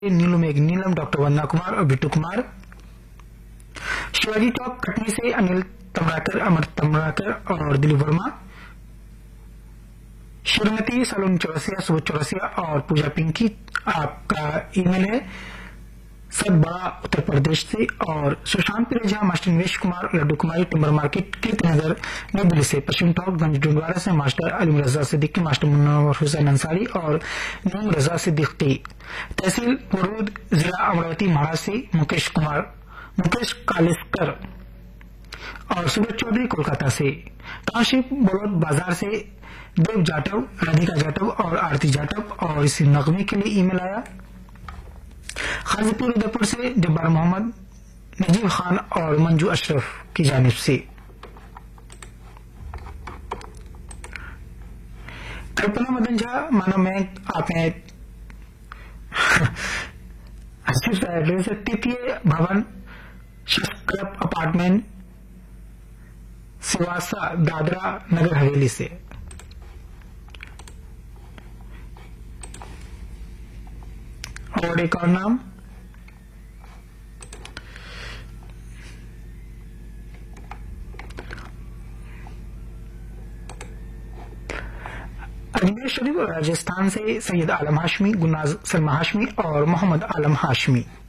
नीलू मेघ नीलम डॉक्टर वंदना कुमार और बिट्टू कुमार। शिवाजी चौक कटनी से अनिल तमराकर, अमर तमराकर और दिलीप वर्मा। श्रीमती सलोनी चौरसिया, सुबोध चौरसिया और पूजा पिंकी। आपका ईमेल है सब बड़ा उत्तर प्रदेश से। और सुशांत पिरेजा, मास्टर निवेश कुमार, लड्डू कुमारी, टिम्बर मार्केट, कीर्तिनगर, नई दिल्ली से। पश्चिम टॉक गंज डुंडवारा से मास्टर अलीम रजा सिद्दीकी, मास्टर मुन्नवर हुसैन अंसारी और नीम रजा सिद्दीकी। तहसील मुरूद, जिला अमरावती, महाराष्ट्र से मुकेश कुमार, मुकेश कालेस्कर और सूरज चौधरी कोलकाता से। टाउनशिप बड़ौद बाजार से देव जाटव, राधिका जाटव और आरती जाटव। और इस नगमे के लिए ईमेल आया खाजीपुर उदयपुर से जब्बार मोहम्मद, नजीब खान और मंजू अशरफ की जानिब से। कल्पना मदन झा, मानो मैं आपने एड्रेस है तृतीय भवन, शस्क्रप अपार्टमेंट, सिवासा, दादरा नगर हवेली से। और एक और नाम अजमेर शरीफ राजस्थान से सैयद आलम हाशमी, गुलनाज सलमा हाशमी और मोहम्मद आलम हाशमी।